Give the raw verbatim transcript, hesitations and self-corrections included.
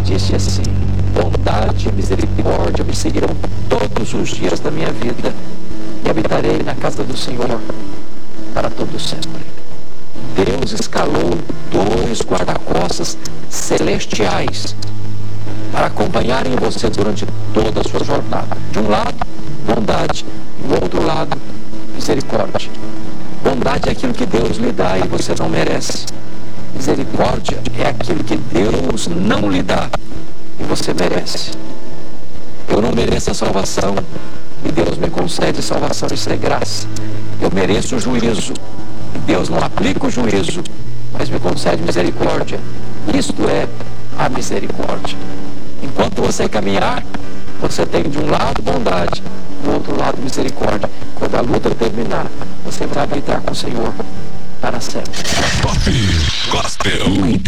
disse assim: bondade e misericórdia me seguirão todos os dias da minha vida, e habitarei na casa do Senhor para todo sempre. Deus escalou dois guarda-costas celestiais para acompanharem você durante toda a sua jornada. De um lado, bondade, e do outro lado, misericórdia. Bondade é aquilo que Deus lhe dá e você não merece. Misericórdia é aquilo que Deus não lhe dá e você merece. Eu não mereço a salvação e Deus me concede salvação, isso é graça. Eu mereço o juízo e Deus não aplica o juízo, mas me concede misericórdia. Isto é a misericórdia. Enquanto você caminhar, você tem de um lado bondade, do outro lado misericórdia. Quando a luta terminar, você vai habitar com o Senhor para sempre. Pop Gospel.